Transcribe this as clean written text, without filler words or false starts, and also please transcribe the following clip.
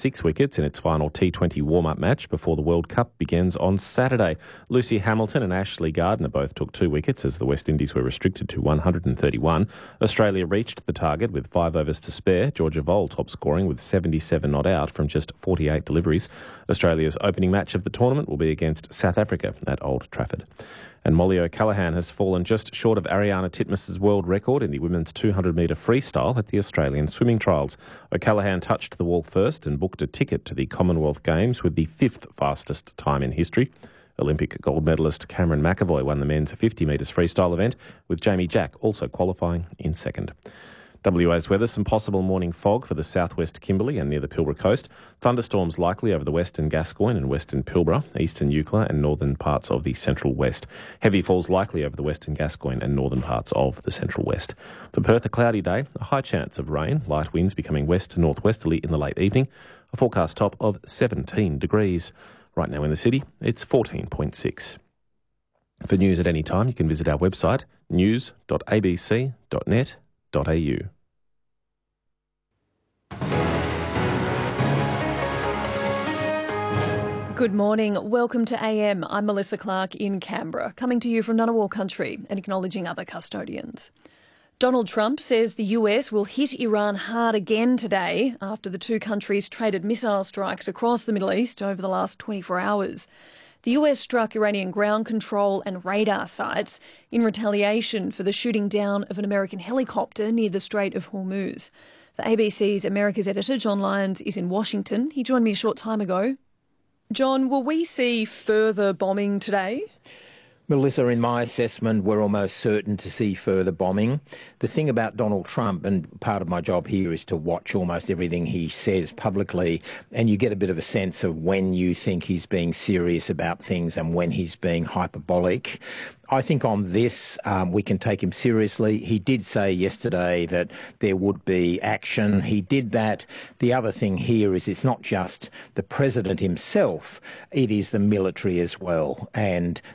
6 wickets in its final T20 warm-up match before the World Cup begins on Saturday. Lucy Hamilton and Ashley Gardner both took 2 wickets as the West Indies were restricted to 131. Australia reached the target with 5 overs to spare. Georgia Voll top scoring with 77 not out from just 48 deliveries. Australia's opening match of the tournament will be against South Africa at Old Trafford. And Molly O'Callaghan has fallen just short of Ariana Titmus's world record in the women's 200-metre freestyle at the Australian Swimming Trials. O'Callaghan touched the wall first and booked a ticket to the Commonwealth Games with the 5th fastest time in history. Olympic gold medalist Cameron McAvoy won the men's 50 metres freestyle event, with Jamie Jack also qualifying in second. WA's weather, some possible morning fog for the southwest Kimberley and near the Pilbara coast. Thunderstorms likely over the western Gascoyne and western Pilbara, eastern Eucla and northern parts of the central west. Heavy falls likely over the western Gascoyne and northern parts of the central west. For Perth, a cloudy day, a high chance of rain, light winds becoming west to northwesterly in the late evening, a forecast top of 17 degrees. Right now in the city, it's 14.6. For news at any time, you can visit our website, news.abc.net.au. Good morning. Welcome to AM. I'm Melissa Clark in Canberra, coming to you from Ngunnawal country and acknowledging other custodians. Donald Trump says the US will hit Iran hard again today after the two countries traded missile strikes across the Middle East over the last 24 hours. The US struck Iranian ground control and radar sites in retaliation for the shooting down of an American helicopter near the Strait of Hormuz. The ABC's America's editor, John Lyons, is in Washington. He joined me a short time ago. John, will we see further bombing today? Melissa, in my assessment, we're almost certain to see further bombing. The thing about Donald Trump, and part of my job here is to watch almost everything he says publicly, and you get a bit of a sense of when you think he's being serious about things and when he's being hyperbolic. I think on this, we can take him seriously. He did say yesterday that there would be action. He did that. The other thing here is it's not just the president himself, it is the military as well. And